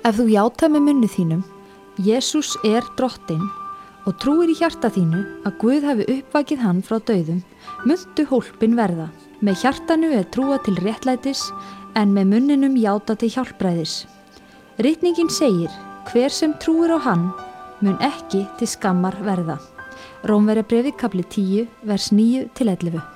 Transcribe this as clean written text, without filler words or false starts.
Ef þú játar með munni þínum, Jesús er drottinn, og trúir í hjarta þínu að Guð hafi uppvakið hann frá dauðum, muntu hólpin verða. Með hjartanu er trúa til réttlætis, en með munninum játa til hjálpræðis. Ritningin segir, hver sem trúir á hann, mun ekki til skammar verða. Rómverjabréfið kapli 10, vers 9-11.